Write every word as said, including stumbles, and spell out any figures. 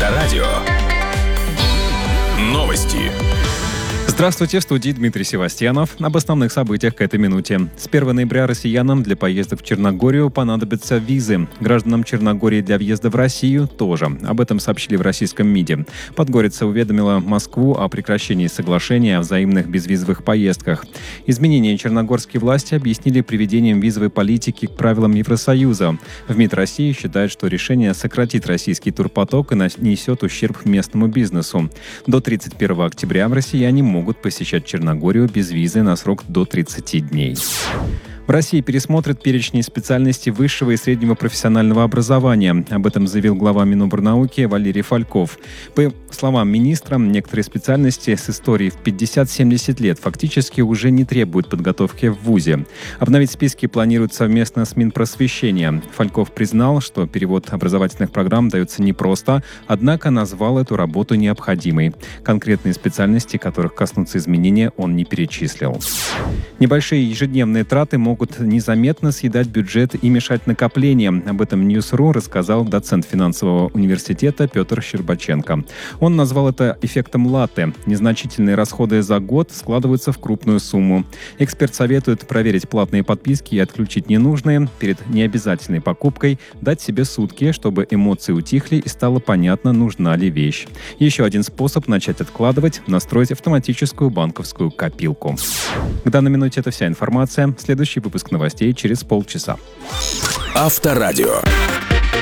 Авторадио. Новости. Здравствуйте, в студии Дмитрий Севастьянов. Об основных событиях к этой минуте. С первого ноября россиянам для поездок в Черногорию понадобятся визы. Гражданам Черногории для въезда в Россию тоже. Об этом сообщили в российском МИДе. Подгорица уведомила Москву о прекращении соглашения о взаимных безвизовых поездках. Изменения черногорские власти объяснили приведением визовой политики к правилам Евросоюза. В МИД России считают, что решение сократит российский турпоток и нанесет ущерб местному бизнесу. До тридцать первого октября россияне могут могут посещать Черногорию без визы на срок до тридцати дней. В России пересмотрят перечни специальностей высшего и среднего профессионального образования. Об этом заявил глава Минобрнауки Валерий Фальков. По словам министра, некоторые специальности с историей в пятьдесят-семьдесят лет фактически уже не требуют подготовки в вузе. Обновить списки планируют совместно с Минпросвещением. Фальков признал, что перевод образовательных программ дается непросто, однако назвал эту работу необходимой. Конкретные специальности, которых коснутся изменения, он не перечислил. Небольшие ежедневные траты могут могут незаметно съедать бюджет и мешать накоплениям. Об этом Ньюс.ру рассказал доцент финансового университета Петр Щербаченко. Он назвал это эффектом латте. Незначительные расходы за год складываются в крупную сумму. Эксперт советует проверить платные подписки и отключить ненужные. Перед необязательной покупкой дать себе сутки, чтобы эмоции утихли и стало понятно, нужна ли вещь. Еще один способ начать откладывать – настроить автоматическую банковскую копилку. К данной минуте это вся информация. Следующий выпуск новостей через полчаса. Авторадио.